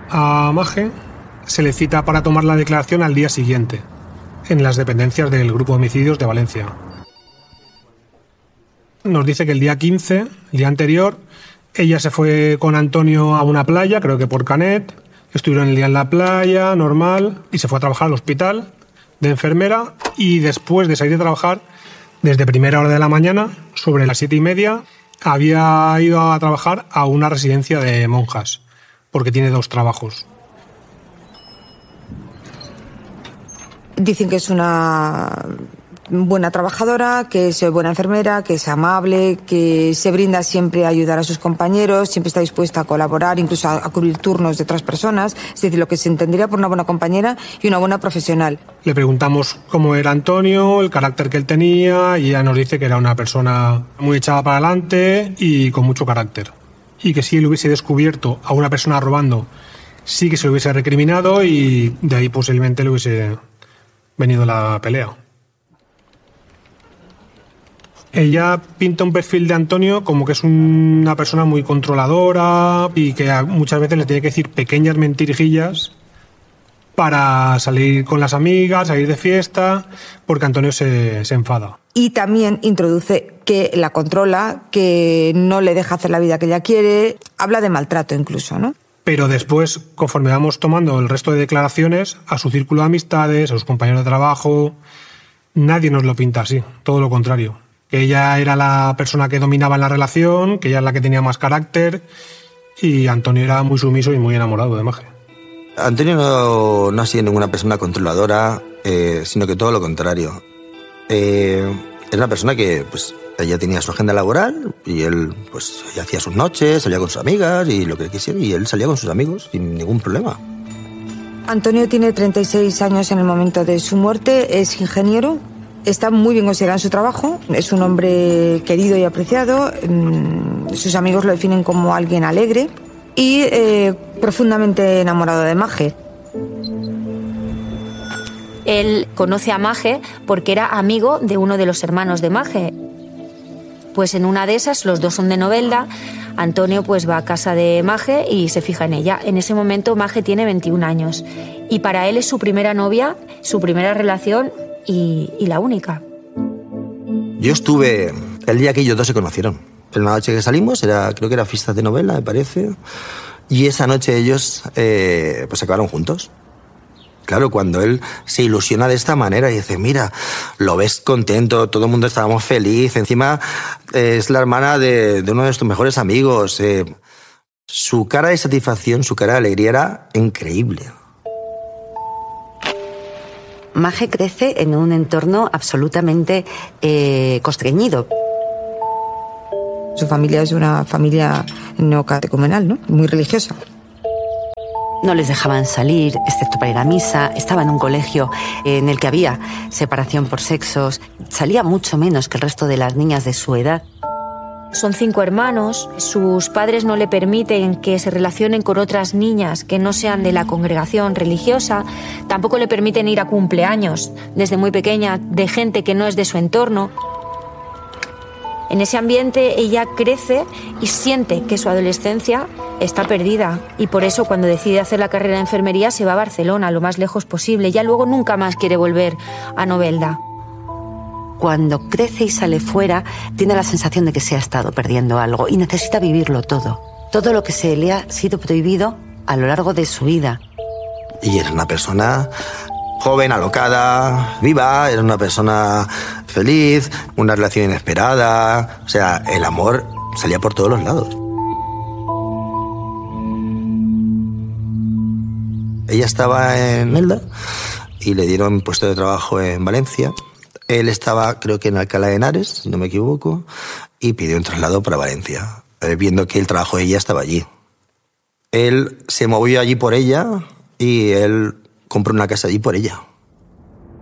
A Maje se le cita para tomar la declaración al día siguiente, en las dependencias del Grupo de Homicidios de Valencia. Nos dice que el día 15, el día anterior, ella se fue con Antonio a una playa, creo que por Canet, estuvieron el día en la playa, normal, y se fue a trabajar al hospital de enfermera, y después de salir de trabajar, desde primera hora de la mañana, sobre las 7:30, había ido a trabajar a una residencia de monjas, porque tiene 2 trabajos. Dicen que es una buena trabajadora, que es buena enfermera, que es amable, que se brinda siempre a ayudar a sus compañeros, siempre está dispuesta a colaborar, incluso a cubrir turnos de otras personas, es decir, lo que se entendería por una buena compañera y una buena profesional. Le preguntamos cómo era Antonio, el carácter que él tenía, y ella nos dice que era una persona muy echada para adelante y con mucho carácter. Y que si él hubiese descubierto a una persona robando, sí que se lo hubiese recriminado, y de ahí posiblemente le hubiese venido la pelea. Ella pinta un perfil de Antonio como que es una persona muy controladora y que muchas veces le tiene que decir pequeñas mentirijillas para salir con las amigas, salir de fiesta, porque Antonio se enfada. Y también introduce que la controla, que no le deja hacer la vida que ella quiere, habla de maltrato incluso, ¿no? Pero después, conforme vamos tomando el resto de declaraciones, a su círculo de amistades, a sus compañeros de trabajo, nadie nos lo pinta así, todo lo contrario. Que ella era la persona que dominaba en la relación, que ella es la que tenía más carácter, y Antonio era muy sumiso y muy enamorado de Maje. Antonio no ha sido ninguna persona controladora, sino que todo lo contrario. Era una persona que, pues, ella tenía su agenda laboral y él, pues, ella hacía sus noches, salía con sus amigas y lo que quisiera, y él salía con sus amigos sin ningún problema. Antonio tiene 36 años en el momento de su muerte, es ingeniero. Está muy bien considerado en su trabajo, es un hombre querido y apreciado, sus amigos lo definen como alguien alegre y profundamente enamorado de Maje. Él conoce a Maje porque era amigo de uno de los hermanos de Maje. Pues en una de esas, los dos son de Novelda, Antonio pues va a casa de Maje y se fija en ella. En ese momento Maje tiene 21 años y para él es su primera novia, su primera relación y la única. Yo estuve el día que ellos dos se conocieron. En la noche que salimos, creo que era fiesta de Novelda, me parece, y esa noche ellos pues se acabaron juntos. Claro, cuando él se ilusiona de esta manera y dice, mira, lo ves contento, todo el mundo estábamos felices, encima es la hermana de uno de nuestros mejores amigos. Su cara de satisfacción, su cara de alegría era increíble. Maje crece en un entorno absolutamente constreñido. Su familia es una familia neocatecumenal, ¿no? Muy religiosa. No les dejaban salir, excepto para ir a misa. Estaba en un colegio en el que había separación por sexos. Salía mucho menos que el resto de las niñas de su edad. Son 5 hermanos, sus padres no le permiten que se relacionen con otras niñas que no sean de la congregación religiosa, tampoco le permiten ir a cumpleaños desde muy pequeña de gente que no es de su entorno. En ese ambiente ella crece y siente que su adolescencia está perdida y por eso cuando decide hacer la carrera de enfermería se va a Barcelona lo más lejos posible. Ya luego nunca más quiere volver a Novelda. Cuando crece y sale fuera, tiene la sensación de que se ha estado perdiendo algo y necesita vivirlo todo. Todo lo que se le ha sido prohibido a lo largo de su vida. Y era una persona joven, alocada, viva, era una persona feliz, una relación inesperada. O sea, el amor salía por todos los lados. Ella estaba en Elda y le dieron puesto de trabajo en Valencia. Él estaba, creo que en Alcalá de Henares, si no me equivoco, y pidió un traslado para Valencia, viendo que el trabajo de ella estaba allí. Él se movió allí por ella y él compró una casa allí por ella.